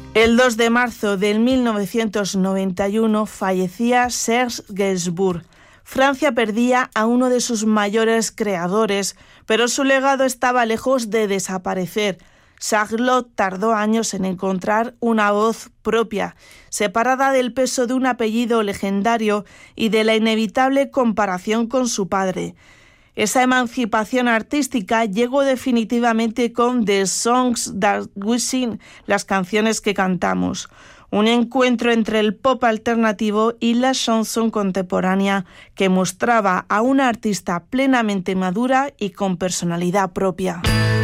El 2 de marzo de 1991 fallecía Serge Gainsbourg. Francia perdía a uno de sus mayores creadores, pero su legado estaba lejos de desaparecer. Charlotte tardó años en encontrar una voz propia, separada del peso de un apellido legendario y de la inevitable comparación con su padre. Esa emancipación artística llegó definitivamente con The Songs That We Sing, las canciones que cantamos, un encuentro entre el pop alternativo y la chanson contemporánea que mostraba a una artista plenamente madura y con personalidad propia.